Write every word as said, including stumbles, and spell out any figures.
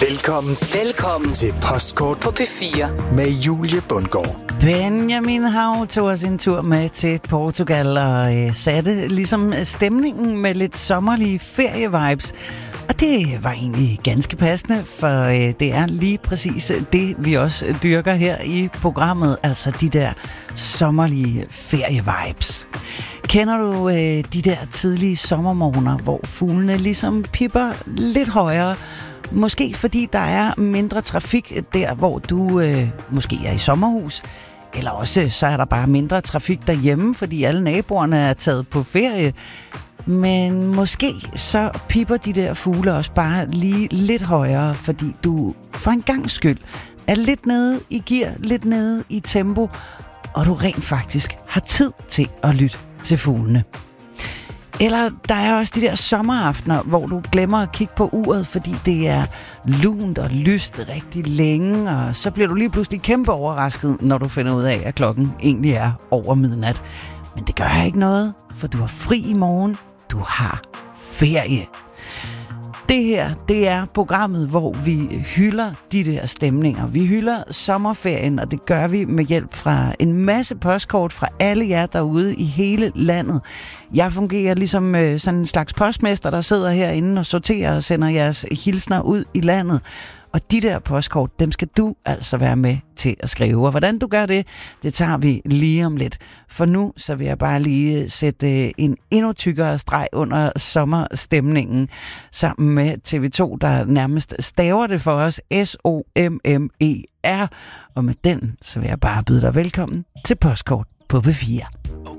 Velkommen. Velkommen til Postkort på P fire med Julie Bundgaard. Benjamin Hav tog os en tur med til Portugal og øh, satte ligesom stemningen med lidt sommerlige ferievibes. Og det var egentlig ganske passende, for øh, det er lige præcis det, vi også dyrker her i programmet, altså de der sommerlige ferievibes. Kender du øh, de der tidlige sommermorgener, hvor fuglene ligesom pipper lidt højere? Måske fordi der er mindre trafik der, hvor du øh, måske er i sommerhus. Eller også så er der bare mindre trafik derhjemme, fordi alle naboerne er taget på ferie. Men måske så pipper de der fugle også bare lige lidt højere, fordi du for en gangs skyld er lidt nede i gear, lidt nede i tempo, og du rent faktisk har tid til at lytte til fuglene. Eller der er også de der sommeraftener, hvor du glemmer at kigge på uret, fordi det er lunt og lyst rigtig længe, og så bliver du lige pludselig kæmpe overrasket, når du finder ud af, at klokken egentlig er over midnat. Men det gør ikke noget, for du har fri i morgen. Du har ferie. Det her, det er programmet, hvor vi hylder de der stemninger. Vi hylder sommerferien, og det gør vi med hjælp fra en masse postkort fra alle jer derude i hele landet. Jeg fungerer ligesom øh, sådan en slags postmester, der sidder herinde og sorterer og sender jeres hilsner ud i landet. Og de der postkort, dem skal du altså være med til at skrive. Og hvordan du gør det, det tager vi lige om lidt. For nu så vil jeg bare lige sætte en endnu tykkere streg under sommerstemningen sammen med T V to, der nærmest staver det for os. S O M M E R. Og med den, så vil jeg bare byde dig velkommen til Postkort på P fire.